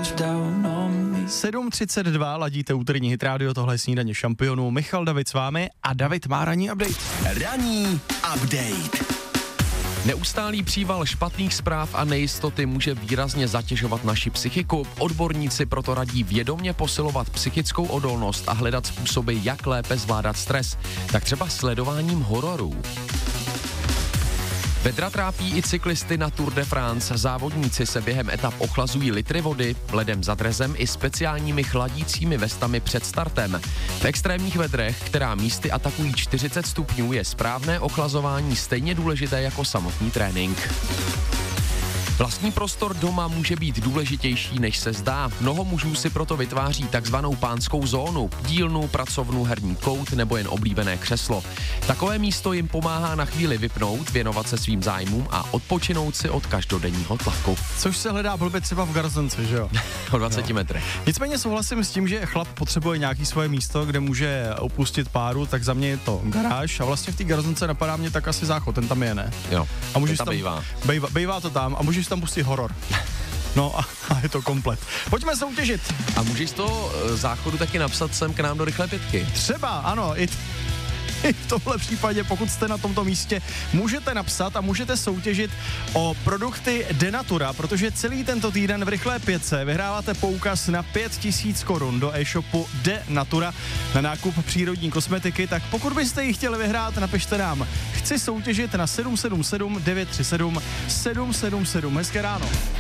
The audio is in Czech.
7:32 ladíte úterní Hit Radio, tohle je Snídaně šampionů. Michal David s vámi a David má ranní update. Ranní update. Neustálý příval špatných zpráv a nejistoty může výrazně zatěžovat naši psychiku. Odborníci proto radí vědomě posilovat psychickou odolnost a hledat způsoby, jak lépe zvládat stres. Tak třeba sledováním hororů. Vedra trápí i cyklisty na Tour de France. Závodníci se během etap ochlazují litry vody, ledem za drezem i speciálními chladícími vestami před startem. V extrémních vedrech, která místy atakují 40 stupňů, je správné ochlazování stejně důležité jako samotný trénink. Vlastní prostor doma může být důležitější, než se zdá. Mnoho mužů si proto vytváří takzvanou pánskou zónu, dílnu, pracovnu, herní kout nebo jen oblíbené křeslo. Takové místo jim pomáhá na chvíli vypnout, věnovat se svým zájmům a odpočinout si od každodenního tlaku. Což se hledá blbě třeba v garzonce, že jo? O 20 metrech. Nicméně souhlasím s tím, že chlap potřebuje nějaký svoje místo, kde může opustit páru, tak za mě je to garáž a vlastně v té garzonce napadá mě tak asi záchod, ten tam je, ne? Jo, a můžeš tam bývá. Bývá to tam a můžeš tam pustit horor. No a je to komplet. Pojďme soutěžit. A můžeš z toho záchodu taky napsat sem k nám do Rychlé pětky. Třeba, ano, i v tomhle případě, pokud jste na tomto místě, můžete napsat a můžete soutěžit o produkty Denatura, protože celý tento týden v Rychlé pětce vyhráváte poukaz na 5000 korun do e-shopu Denatura na nákup přírodní kosmetiky, tak pokud byste ji chtěli vyhrát, napište nám. Chci soutěžit na 777 937 777. Hezké ráno.